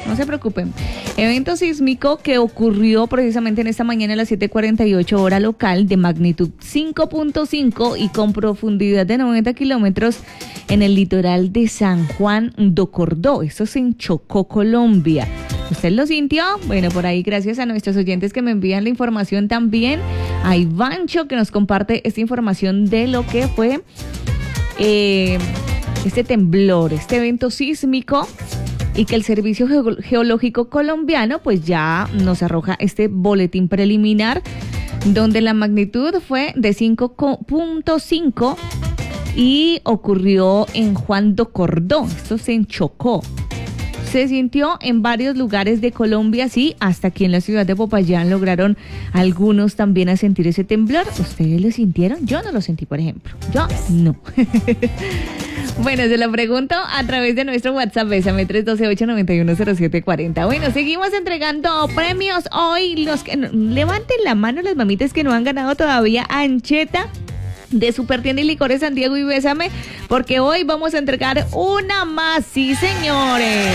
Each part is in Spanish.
no se preocupen. Evento sísmico que ocurrió precisamente en esta mañana a las 7:48 hora local, de magnitud 5.5 y con profundidad de 90 kilómetros en el litoral de San Juan do Cordó. Esto es en Chocó, Colombia. ¿Usted lo sintió? Bueno, por ahí gracias a nuestros oyentes que me envían la información también. A Ivancho que nos comparte esta información de lo que fue este temblor, este evento sísmico, y que el Servicio Geológico Colombiano pues ya nos arroja este boletín preliminar donde la magnitud fue de 5.5 y ocurrió en Juan do Cordó. Esto se Chocó. Se sintió en varios lugares de Colombia, sí, hasta aquí en la ciudad de Popayán lograron algunos también a sentir ese temblor. ¿Ustedes lo sintieron? Yo no lo sentí, por ejemplo. Yo no. Bueno, se lo pregunto a través de nuestro WhatsApp, Bésame 312-891-0740. Bueno, seguimos entregando premios hoy. Los que levanten la mano las mamitas que no han ganado todavía ancheta de Supertienda y Licores San Diego y Bésame, porque hoy vamos a entregar una más, sí señores.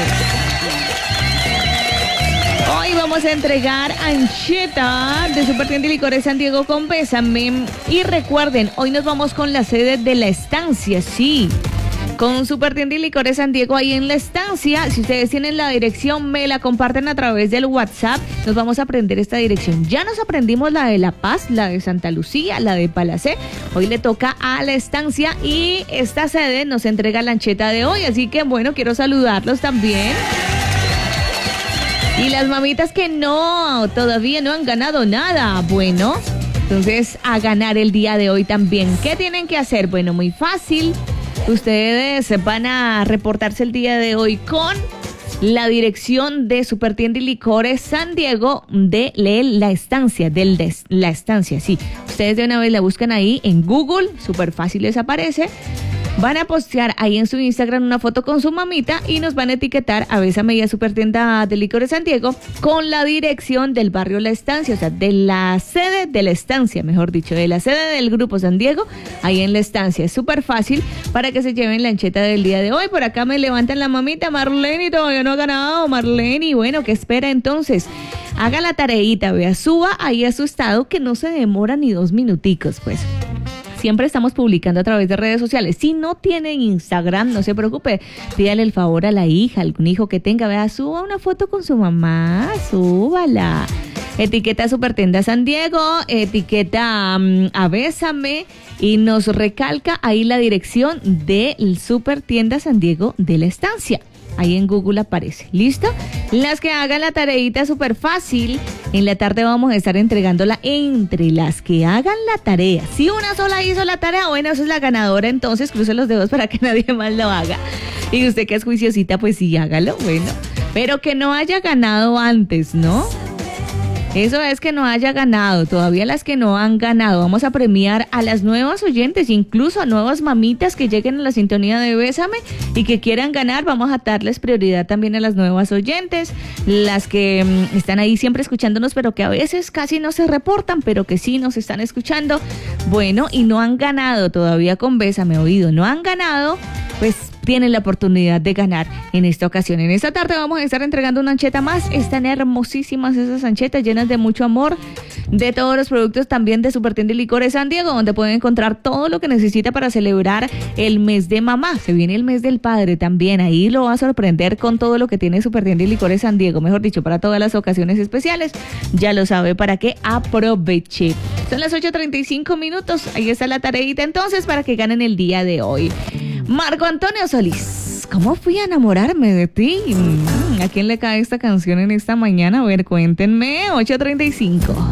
Hoy vamos a entregar ancheta de Supertienda y Licores San Diego con Bésame. Y recuerden, hoy nos vamos con la sede de La Estancia, sí. Con Supertienda y Licores San Diego ahí en La Estancia. Si ustedes tienen la dirección, me la comparten a través del WhatsApp. Nos vamos a aprender esta dirección. Ya nos aprendimos la de La Paz, la de Santa Lucía, la de Palacé. Hoy le toca a La Estancia y esta sede nos entrega la ancheta de hoy. Así que bueno, quiero saludarlos también. Y las mamitas que todavía no han ganado nada. Bueno, entonces a ganar el día de hoy también. ¿Qué tienen que hacer? Bueno, muy fácil. Ustedes van a reportarse el día de hoy con la dirección de Supertienda y Licores San Diego de La Estancia, La Estancia, sí. Ustedes de una vez la buscan ahí en Google, súper fácil les aparece. Van a postear ahí en su Instagram una foto con su mamita y nos van a etiquetar a Bésame y a Supertienda de Licores San Diego con la dirección del barrio La Estancia, o sea, de la sede de La Estancia, mejor dicho, de la sede del Grupo San Diego, ahí en La Estancia. Es súper fácil para que se lleven la ancheta del día de hoy. Por acá me levantan la mamita, Marlene, todavía no ha ganado, Marlene, y bueno, ¿qué espera entonces? Haga la tareita, vea, suba ahí a su estado que no se demora ni 2 minuticos, pues. Siempre estamos publicando a través de redes sociales. Si no tienen Instagram, no se preocupe. Pídale el favor a la hija, algún hijo que tenga. Vea, suba una foto con su mamá, súbala. Etiqueta Supertienda San Diego, etiqueta a Bésame y nos recalca ahí la dirección de Supertienda San Diego de La Estancia. Ahí en Google aparece. ¿Listo? Las que hagan la tareita súper fácil. En la tarde vamos a estar entregándola entre las que hagan la tarea. Si una sola hizo la tarea, bueno, esa es la ganadora. Entonces cruce los dedos para que nadie más lo haga. Y usted que es juiciosita, pues sí, hágalo. Bueno, pero que no haya ganado antes, ¿no? Eso es que no haya ganado. Todavía las que no han ganado. Vamos a premiar a las nuevas oyentes, incluso a nuevas mamitas que lleguen a la sintonía de Bésame y que quieran ganar. Vamos a darles prioridad también a las nuevas oyentes, las que están ahí siempre escuchándonos, pero que a veces casi no se reportan, pero que sí nos están escuchando. Bueno, y no han ganado todavía con Bésame Oído. No han ganado, pues tienen la oportunidad de ganar en esta ocasión. En esta tarde vamos a estar entregando una ancheta más. Están hermosísimas esas anchetas, llenas de mucho amor, de todos los productos también de Supertienda y Licores San Diego, donde pueden encontrar todo lo que necesita para celebrar el mes de mamá. Se viene el mes del padre también. Ahí lo va a sorprender con todo lo que tiene Supertienda y Licores San Diego. Mejor dicho, para todas las ocasiones especiales. Ya lo sabe, para que aproveche. Son las 8:35 minutos. Ahí está la tareita entonces para que ganen el día de hoy. Marco Antonio Solís, ¿cómo fui a enamorarme de ti? ¿A quién le cae esta canción en esta mañana? A ver, cuéntenme. 8:35.